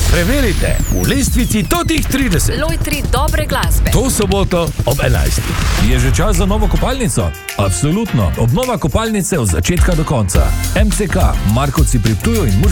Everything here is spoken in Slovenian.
Preverite v lestvici totih 30. Lojtri dobre glasbe. To soboto ob 11. Je že čas za novo kopalnico? Absolutno. Obnova kopalnice od začetka do konca. MCK, Markovci pri Ptuju in